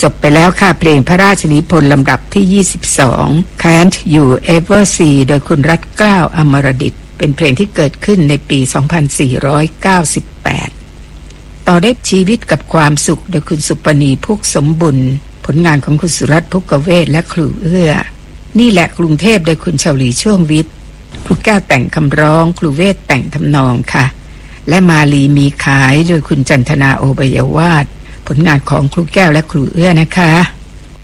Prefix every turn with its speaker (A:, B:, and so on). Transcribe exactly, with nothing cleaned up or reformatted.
A: จบไปแล้วค่ะเพลงพระราชนิพนธ์ลำดับที่ยี่สิบสอง Can't You Ever See โดยคุณรัตน์เกล้าอมรดิษฐ์เป็นเพลงที่เกิดขึ้นในปีสองพันสี่ร้อยเก้าสิบแปดต่อได้ชีวิตกับความสุขโดยคุณสุปณีพุกสมบุญผลงานของคุณสุรัตน์ภุกเวศและครูเอื้อนี่แหละกรุงเทพโดยคุณเฉลีช่วงวิทย์ครูแก้วแต่งคำร้องครูเวศแต่งทำนองค่ะและมาลีมีขายโดยคุณจันทนาโอไบยวาทผลงานของครูแก้วและครูเอื้อนะคะ